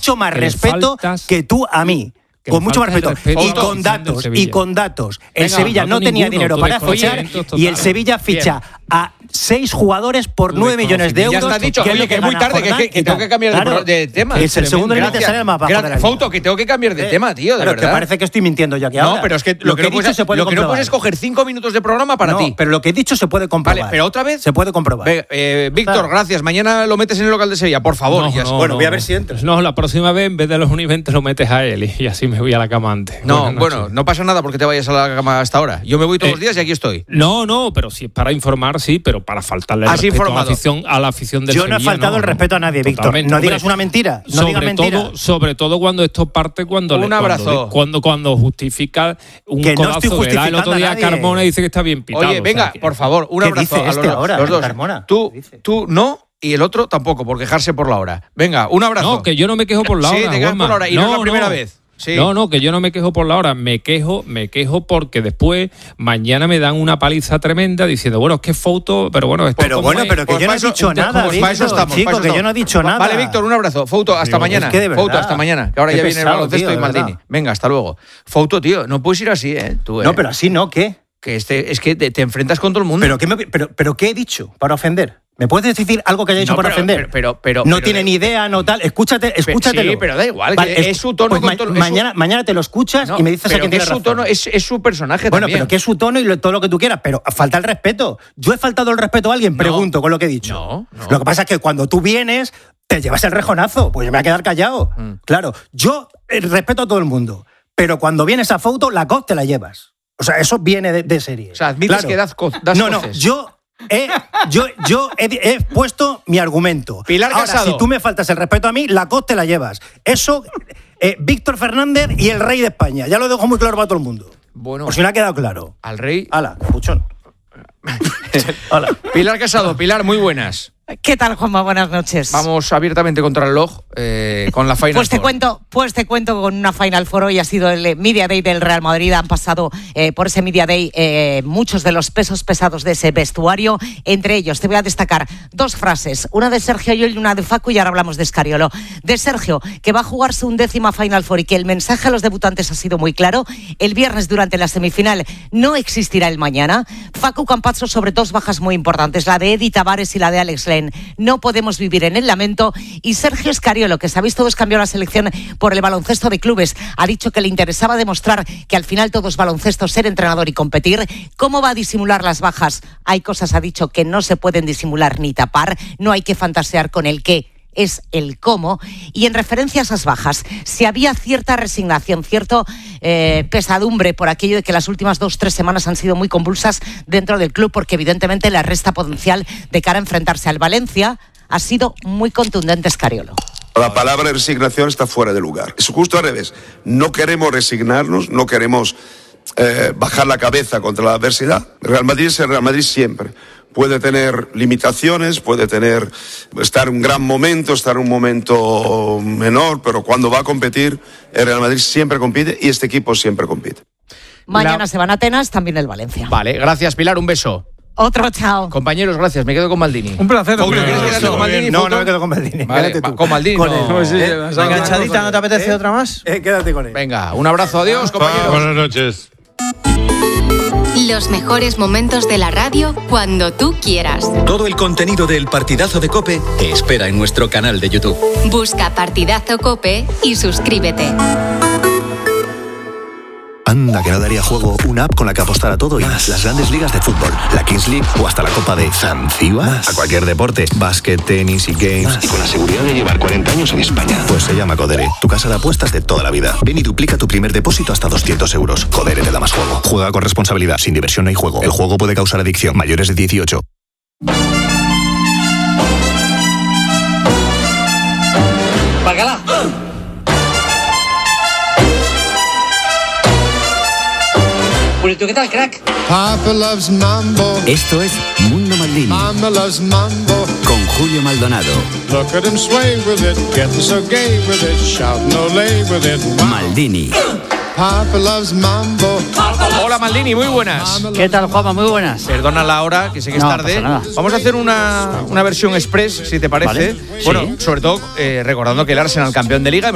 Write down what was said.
mucho más respeto que tú a mí. Con mucho más respeto. Y con datos. El Sevilla no tenía dinero para fichar y el Sevilla ficha a 6 jugadores por 9 millones de euros. Ya está dicho, que es muy tarde, que tengo que cambiar de tema. Es el segundo nivel de sale el más bajo de la liga. Fouto, que tengo que cambiar de tema, tío, de verdad. Que parece que estoy mintiendo yo aquí ahora. No, pero es que lo que no puedes es coger 5 minutos de programa para ti. Pero lo que he dicho se puede comprobar. Vale, pero otra vez se puede comprobar. Víctor, gracias. Mañana lo metes en el local de Sevilla, por favor. Bueno, voy a ver si entras. No, la próxima vez en vez de los Univentes lo metes a él y así me voy a la cama antes. No, bueno, no pasa nada porque te vayas a la cama hasta ahora. Yo me voy todos los días y aquí estoy. No, pero si es para informar, sí, pero para faltarle el respeto a la afición del Sevilla. Yo no he faltado el respeto a nadie, Víctor. No digas una mentira. No digas mentira. Sobre todo cuando esto parte cuando justifica un que codazo no estoy justificando el otro día a Carmona dice que está bien pitado. Oye, venga, por favor, un abrazo a los dos. Carmona? Tú no. Y el otro tampoco, por quejarse por la hora. Venga, un abrazo. No, que yo no me quejo por la hora. Sí, te quejas por la hora. Y no es la primera vez. Sí. No, que yo no me quejo por la hora, me quejo porque después mañana me dan una paliza tremenda diciendo, bueno, es que Fouto, pero bueno, esto pero que yo no he dicho nada, para eso estamos, chico, que yo no he dicho nada. Vale, Víctor, un abrazo. Fouto, hasta mañana. Fouto, hasta mañana, que ahora ya viene el baloncesto y Maldini. Venga, hasta luego. Fouto, tío, no puedes ir así, tú, No, pero así no, ¿qué? Que es que te enfrentas con todo el mundo. ¿Pero qué he dicho para ofender? ¿Me puedes decir algo que haya dicho para ofender? Pero no tiene ni idea, no tal. Escúchatelo. Sí, pero da igual, vale, es su tono. Pues mañana te lo escuchas y me dices a quién tiene razón. Tono, es su personaje bueno, también. Pero que es su tono y todo lo que tú quieras, pero falta el respeto. ¿Yo he faltado el respeto a alguien? Pregunto con lo que he dicho. No. Lo que pasa es que cuando tú vienes, te llevas el rejonazo. Pues yo me voy a quedar callado. Claro, yo respeto a todo el mundo, pero cuando vienes a Fouto, la COP te la llevas. O sea, eso viene de serie. O sea, admites que das No, yo he puesto mi argumento. Pilar Casado. Ahora, si tú me faltas el respeto a mí, la COP te la llevas. Eso, Víctor Fernández y el rey de España. Ya lo dejo muy claro para todo el mundo. Bueno. Por si no ha quedado claro. Al rey. Hala, puchón. Hola. Pilar Casado, Pilar, muy buenas. ¿Qué tal, Juanma? Buenas noches. Vamos abiertamente contra el reloj con la Final Four. Pues te cuento con una Final Four. Hoy ha sido el Media Day del Real Madrid. Han pasado por ese Media Day muchos de los pesos pesados de ese vestuario. Entre ellos te voy a destacar 2 frases. Una de Sergio Llull y una de Facu, y ahora hablamos de Scariolo. De Sergio, que va a jugar su 11ª Final Four y que el mensaje a los debutantes ha sido muy claro. El viernes durante la semifinal no existirá el mañana. Facu Campazzo sobre 2 bajas muy importantes, la de Edi Tavares y la de Alex Len. No podemos vivir en el lamento. Y Sergio Scariolo, que sabéis todos cambió la selección por el baloncesto de clubes, ha dicho que le interesaba demostrar que al final todo es baloncesto, ser entrenador y competir. ¿Cómo va a disimular las bajas? Hay cosas, ha dicho, que no se pueden disimular ni tapar. No hay que fantasear con el qué, es el cómo. Y en referencia a esas bajas, si había cierta resignación, cierta pesadumbre por aquello de que las últimas 2-3 semanas han sido muy convulsas dentro del club, porque evidentemente la resta potencial de cara a enfrentarse al Valencia ha sido muy contundente Scariolo. La palabra resignación está fuera de lugar. Es justo al revés. No queremos resignarnos, no queremos bajar la cabeza contra la adversidad. Real Madrid es el Real Madrid siempre. Puede tener limitaciones, puede estar en un gran momento, estar en un momento menor, pero cuando va a competir, el Real Madrid siempre compite y este equipo siempre compite. Mañana se van a Atenas, también el Valencia. Vale, gracias Pilar, un beso. Otro, chao. Compañeros, gracias, me quedo con Maldini. Un placer. ¿Quieres quedarte con Maldini? No me quedo con Maldini. Vale, con Maldini. Enganchadita, ¿no te apetece otra más? Quédate con él. Venga, un abrazo, adiós, compañeros. Buenas noches. Los mejores momentos de la radio cuando tú quieras. Todo el contenido del Partidazo de COPE te espera en nuestro canal de YouTube. Busca Partidazo COPE y suscríbete. Anda, que no daría juego una app con la que apostar a todo y más. Las grandes ligas de fútbol, la Kings League o hasta la Copa de Zanzíbar. A cualquier deporte, básquet, tenis y games. Más. Y con la seguridad de llevar 40 años en España. Pues se llama Codere, tu casa de apuestas de toda la vida. Ven y duplica tu primer depósito hasta 200 euros. Codere te da más juego. Juega con responsabilidad, sin diversión no hay juego. El juego puede causar adicción. Mayores de 18. ¡Bacala! ¿Qué tal, crack? Papa loves mambo. Esto es Mundo Maldini. Mama loves mambo. Con Julio Maldonado. Look at him sway with it, getting so gay with it, shouting olé with it. Wow. Maldini. Papa loves mambo. Hola Maldini, muy buenas. ¿Qué tal, Juanma? Muy buenas. Perdona la hora, que sé que es tarde. Vamos a hacer una versión express, si te parece. ¿Vale? Bueno, sí. sobre todo recordando que el Arsenal campeón de Liga.